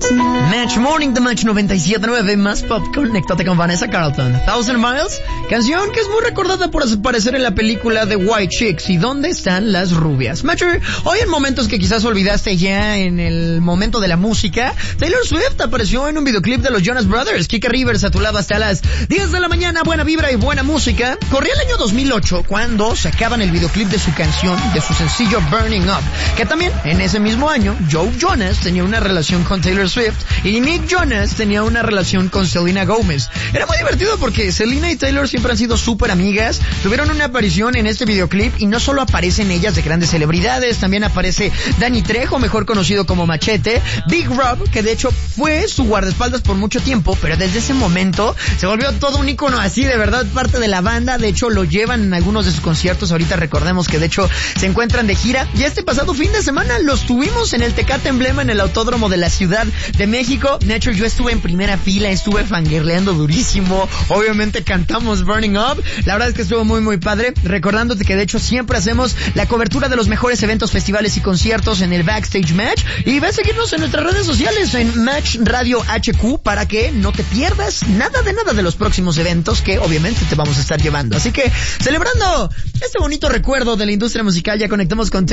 Match Morning de Match 97.9, más pop, conéctate con Vanessa Carlton. Thousand Miles, canción que es muy recordada por aparecer en la película de White Chicks y ¿Dónde están las rubias? Matcher, hoy en momentos que quizás olvidaste ya en el momento de la música, Taylor Swift apareció en un videoclip de los Jonas Brothers. Kike Rivers a tu lado hasta las 10 de la mañana, buena vibra y buena música. Corría el año 2008 cuando sacaban el videoclip de su canción, de su sencillo Burning Up, que también en ese mismo año Joe Jonas tenía una relación con Taylor Swift y Nick Jonas tenía una relación con Selena Gomez. Era muy divertido porque Selena y Taylor siempre han sido súper amigas. Tuvieron una aparición en este videoclip y no solo aparecen ellas de grandes celebridades, también aparece Danny Trejo, mejor conocido como Machete, Big Rob, que de hecho fue su guardaespaldas por mucho tiempo, pero desde ese momento se volvió todo un ícono así, de verdad, parte de la banda. De hecho lo llevan en algunos de sus conciertos. Ahorita recordemos que de hecho se encuentran de gira y este pasado fin de semana los tuvimos en el Tecate Emblema en el Autódromo de la Ciudad de México. De hecho, yo estuve en primera fila, estuve fangirleando durísimo. Obviamente cantamos Burning Up. La verdad es que estuvo muy, muy padre. Recordándote que de hecho siempre hacemos la cobertura de los mejores eventos, festivales y conciertos en el Backstage Match. Y ve a seguirnos en nuestras redes sociales, en Match Radio HQ, para que no te pierdas nada de los próximos eventos que obviamente te vamos a estar llevando. Así que, celebrando este bonito recuerdo de la industria musical, ya conectamos con